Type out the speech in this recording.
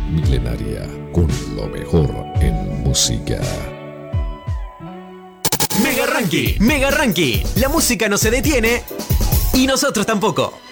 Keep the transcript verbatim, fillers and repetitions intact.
Milenaria, con lo mejor en música. Mega Ranking, Mega Ranking. La música no se detiene y nosotros tampoco.